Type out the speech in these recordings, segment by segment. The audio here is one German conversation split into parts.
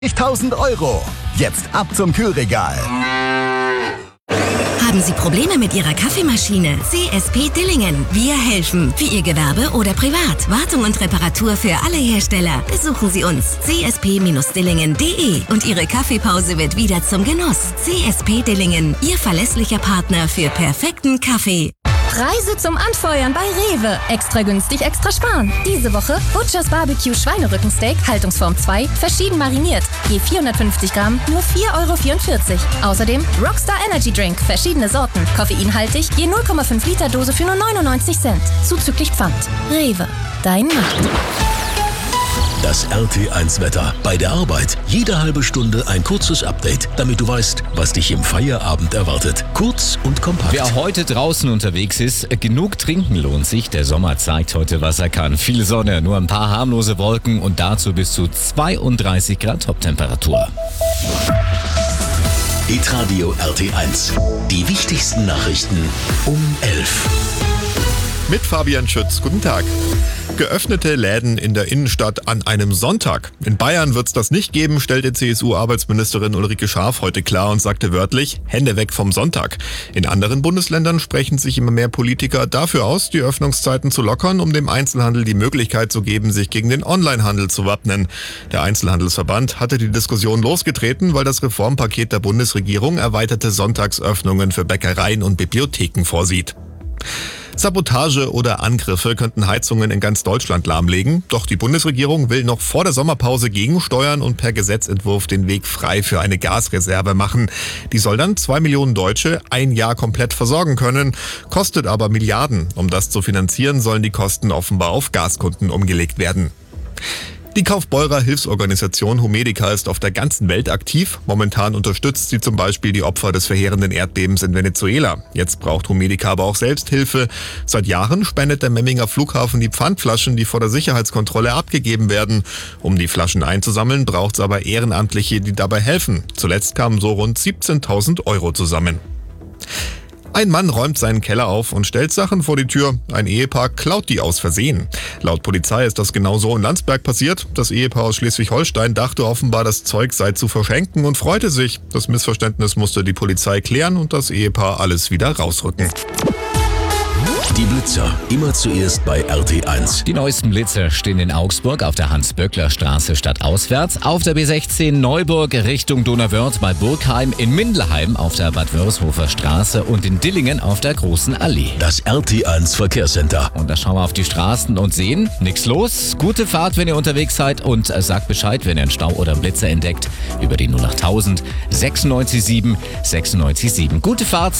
1000 Euro. Jetzt ab zum Kühlregal. Haben Sie Probleme mit Ihrer Kaffeemaschine? CSP Dillingen. Wir helfen. Für Ihr Gewerbe oder privat. Wartung und Reparatur für alle Hersteller. Besuchen Sie uns. csp-dillingen.de und Ihre Kaffeepause wird wieder zum Genuss. CSP Dillingen. Ihr verlässlicher Partner für perfekten Kaffee. Preise zum Anfeuern bei Rewe. Extra günstig, extra sparen. Diese Woche Butchers Barbecue Schweinerückensteak, Haltungsform 2, verschieden mariniert. Je 450 Gramm, nur 4,44 €. Außerdem Rockstar Energy Drink, verschiedene Sorten, koffeinhaltig, je 0,5 Liter Dose für nur 99 Cent. Zuzüglich Pfand. Rewe, dein Markt. Das RT1-Wetter. Bei der Arbeit jede halbe Stunde ein kurzes Update, damit du weißt, was dich im Feierabend erwartet. Kurz und kompakt. Wer heute draußen unterwegs ist, genug trinken lohnt sich. Der Sommer zeigt heute, was er kann. Viel Sonne, nur ein paar harmlose Wolken und dazu bis zu 32 Grad Toptemperatur. Hitradio RT1. Die wichtigsten Nachrichten um 11. Mit Fabian Schütz. Guten Tag. Geöffnete Läden in der Innenstadt an einem Sonntag. In Bayern wird es das nicht geben, stellte CSU-Arbeitsministerin Ulrike Scharf heute klar und sagte wörtlich, Hände weg vom Sonntag. In anderen Bundesländern sprechen sich immer mehr Politiker dafür aus, die Öffnungszeiten zu lockern, um dem Einzelhandel die Möglichkeit zu geben, sich gegen den Onlinehandel zu wappnen. Der Einzelhandelsverband hatte die Diskussion losgetreten, weil das Reformpaket der Bundesregierung erweiterte Sonntagsöffnungen für Bäckereien und Bibliotheken vorsieht. Sabotage oder Angriffe könnten Heizungen in ganz Deutschland lahmlegen. Doch die Bundesregierung will noch vor der Sommerpause gegensteuern und per Gesetzentwurf den Weg frei für eine Gasreserve machen. Die soll dann 2 Millionen Deutsche ein Jahr komplett versorgen können, kostet aber Milliarden. Um das zu finanzieren, sollen die Kosten offenbar auf Gaskunden umgelegt werden. Die Kaufbeurer Hilfsorganisation Humedica ist auf der ganzen Welt aktiv. Momentan unterstützt sie zum Beispiel die Opfer des verheerenden Erdbebens in Venezuela. Jetzt braucht Humedica aber auch selbst Hilfe. Seit Jahren spendet der Memminger Flughafen die Pfandflaschen, die vor der Sicherheitskontrolle abgegeben werden. Um die Flaschen einzusammeln, braucht es aber Ehrenamtliche, die dabei helfen. Zuletzt kamen so rund 17.000 Euro zusammen. Ein Mann räumt seinen Keller auf und stellt Sachen vor die Tür. Ein Ehepaar klaut die aus Versehen. Laut Polizei ist das genauso in Landsberg passiert. Das Ehepaar aus Schleswig-Holstein dachte offenbar, das Zeug sei zu verschenken und freute sich. Das Missverständnis musste die Polizei klären und das Ehepaar alles wieder rausrücken. Die Blitzer, immer zuerst bei RT1. Die neuesten Blitzer stehen in Augsburg auf der Hans-Böckler-Straße stadtauswärts, auf der B16 Neuburg Richtung Donauwörth bei Burgheim, in Mindelheim auf der Bad Wörishofer Straße und in Dillingen auf der Großen Allee. Das RT1 Verkehrscenter. Und da schauen wir auf die Straßen und sehen, nichts los. Gute Fahrt, wenn ihr unterwegs seid und sagt Bescheid, wenn ihr einen Stau oder einen Blitzer entdeckt, über die 08000 967 967. Gute Fahrt!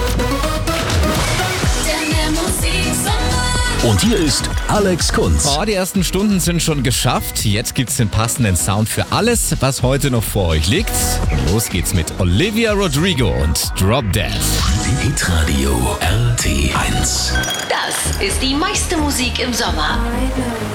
Und hier ist Alex Kunz. Oh, die ersten Stunden sind schon geschafft. Jetzt gibt's den passenden Sound für alles, was heute noch vor euch liegt. Und los geht's mit Olivia Rodrigo und Drop Dead. Hitradio RT1. Das ist die meiste Musik im Sommer.